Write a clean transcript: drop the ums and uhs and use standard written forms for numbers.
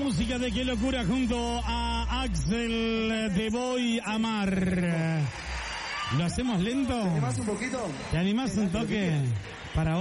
música de Qué Locura junto a Axel Te Voy a Amar. ¿Lo hacemos lento? ¿Te animás un poquito? ¿Te animás un toque? Para